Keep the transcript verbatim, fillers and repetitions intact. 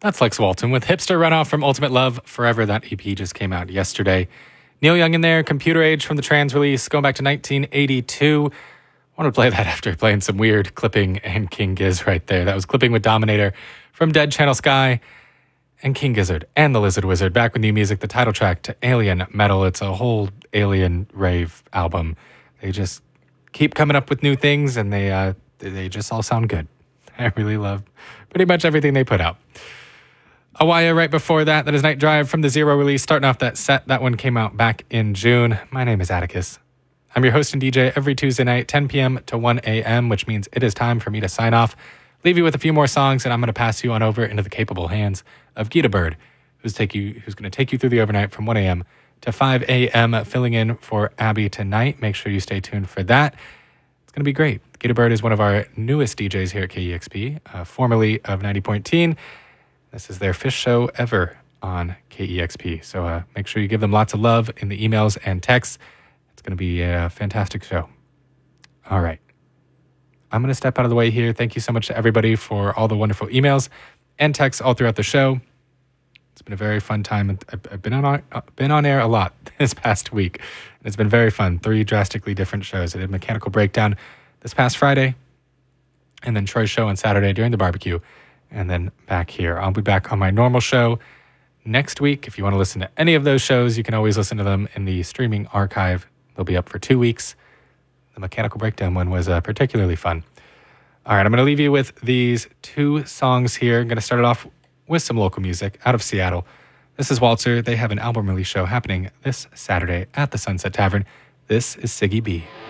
That's Lex Walton with Hipster Runoff from Ultimate Love Forever. That E P just came out yesterday. Neil Young in there, Computer Age from the Trans release, going back to nineteen eighty-two. I wanted to play that after playing some weird clipping and King Giz right there. That was clipping with Dominator from Dead Channel Sky and King Gizzard and the Lizard Wizard. Back with new music, the title track to Alien Metal. It's a whole alien rave album. They just keep coming up with new things, and they uh, they just all sound good. I really love pretty much everything they put out. Awaya right before that. That is Night Drive from the Zero release. Starting off that set. That one came out back in June. My name is Atticus. I'm your host and D J every Tuesday night, ten p.m. to one a.m., which means it is time for me to sign off. Leave you with a few more songs, and I'm going to pass you on over into the capable hands of Gita Bird, who's take you who's going to take you through the overnight from one a.m. to five a.m., filling in for Abby tonight. Make sure you stay tuned for that. It's going to be great. Gita Bird is one of our newest D Js here at K E X P, uh, formerly of ninety point one oh. This is their fifth show ever on K E X P. So uh, make sure you give them lots of love in the emails and texts. It's going to be a fantastic show. All right. I'm going to step out of the way here. Thank you so much to everybody for all the wonderful emails and texts all throughout the show. It's been a very fun time. I've been on been on air a lot this past week. It's been very fun. Three drastically different shows. I did Mechanical Breakdown this past Friday, and then Troy's show on Saturday during the barbecue, and then back here. I'll be back on my normal show next week. If you want to listen to any of those shows, you can always listen to them in the streaming archive. They'll be up for two weeks. The Mechanical Breakdown one was uh, particularly fun. All right, I'm going to leave you with these two songs here. I'm going to start it off with some local music out of Seattle. This is Waltzer. They have an album release show happening this Saturday at the Sunset Tavern. This is Siggy B.